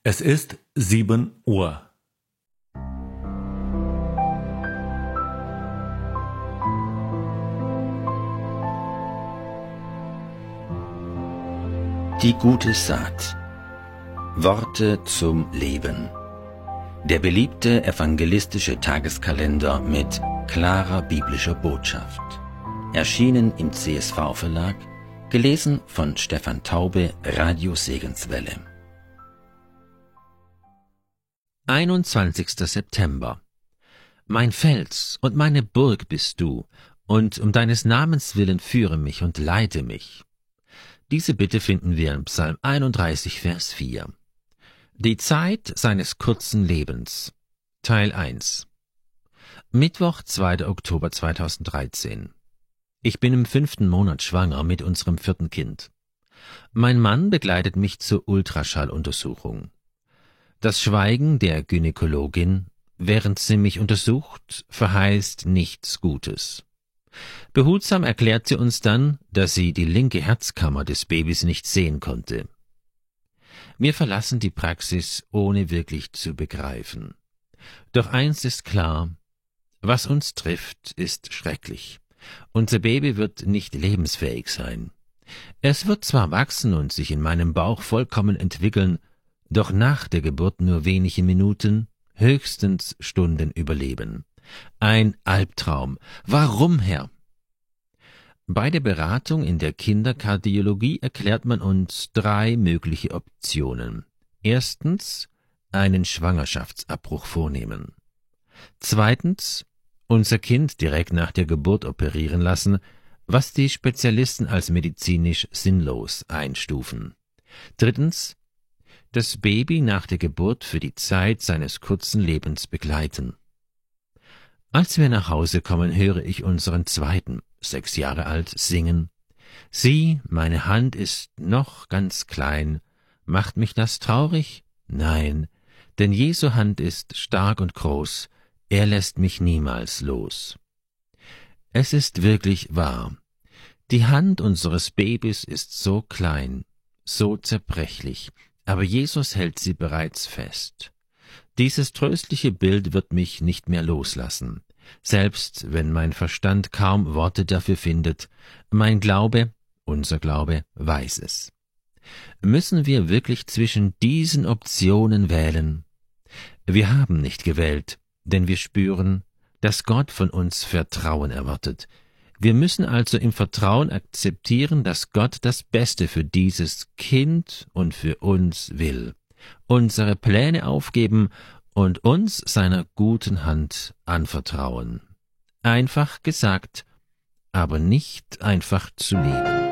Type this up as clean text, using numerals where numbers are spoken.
Es ist 7 Uhr. Die gute Saat. Worte zum Leben. Der beliebte evangelistische Tageskalender mit klarer biblischer Botschaft. Erschienen im CSV-Verlag, gelesen von Stefan Taube, Radio Segenswelle. 21. September. Mein Fels und meine Burg bist du, und um deines Namens willen führe mich und leite mich. Diese Bitte finden wir im Psalm 31, Vers 4. Die Zeit seines kurzen Lebens. Teil 1. Mittwoch, 2. Oktober 2013. Ich bin im 5. Monat schwanger mit unserem 4. Kind. Mein Mann begleitet mich zur Ultraschalluntersuchung. Das Schweigen der Gynäkologin, während sie mich untersucht, verheißt nichts Gutes. Behutsam erklärt sie uns dann, dass sie die linke Herzkammer des Babys nicht sehen konnte. Wir verlassen die Praxis, ohne wirklich zu begreifen. Doch eins ist klar: Was uns trifft, ist schrecklich. Unser Baby wird nicht lebensfähig sein. Es wird zwar wachsen und sich in meinem Bauch vollkommen entwickeln, doch nach der Geburt nur wenige Minuten, höchstens Stunden überleben. Ein Albtraum. Warum, Herr? Bei der Beratung in der Kinderkardiologie erklärt man uns 3 mögliche Optionen. Erstens, einen Schwangerschaftsabbruch vornehmen. Zweitens, unser Kind direkt nach der Geburt operieren lassen, was die Spezialisten als medizinisch sinnlos einstufen. Drittens, das Baby nach der Geburt für die Zeit seines kurzen Lebens begleiten. Als wir nach Hause kommen, höre ich unseren Zweiten, 6 Jahre alt, singen: Sieh, meine Hand ist noch ganz klein. Macht mich das traurig? Nein, denn Jesu Hand ist stark und groß, er lässt mich niemals los. Es ist wirklich wahr. Die Hand unseres Babys ist so klein, so zerbrechlich, aber Jesus hält sie bereits fest. Dieses tröstliche Bild wird mich nicht mehr loslassen, selbst wenn mein Verstand kaum Worte dafür findet. Mein Glaube, unser Glaube, weiß es. Müssen wir wirklich zwischen diesen Optionen wählen? Wir haben nicht gewählt, denn wir spüren, dass Gott von uns Vertrauen erwartet. Wir müssen also im Vertrauen akzeptieren, dass Gott das Beste für dieses Kind und für uns will, unsere Pläne aufgeben und uns seiner guten Hand anvertrauen. Einfach gesagt, aber nicht einfach zu leben.